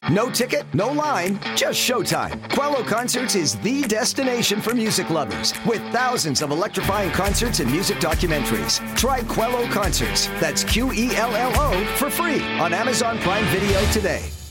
No ticket, no line, just showtime. Quello Concerts is the destination for music lovers with thousands of electrifying concerts and music documentaries. Try Quello Concerts, that's Quello, for free on Amazon Prime Video today.